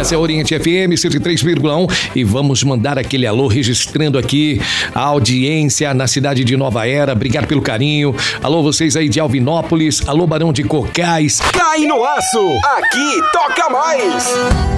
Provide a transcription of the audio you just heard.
Essa é a Oriente FM 103,1 e vamos mandar aquele alô registrando aqui a audiência na cidade de Nova Era. Obrigado pelo carinho. Alô, vocês aí de Alvinópolis. Alô, Barão de Cocais. Cai no aço, aqui toca mais.